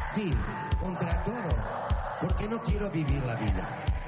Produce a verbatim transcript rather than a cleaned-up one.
Sí, contra todo. Porque no quiero vivir la vida.